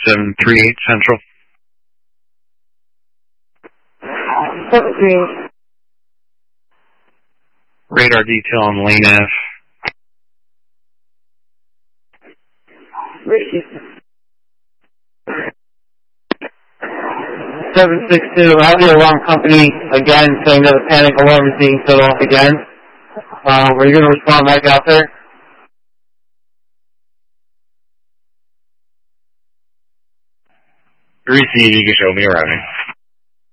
738 Central. 738. Radar detail on Lane F. Ricky. 762, I have the alarm company again saying that a panic alarm is being set off again. Are you going to respond back out there? Receive, you can show me around.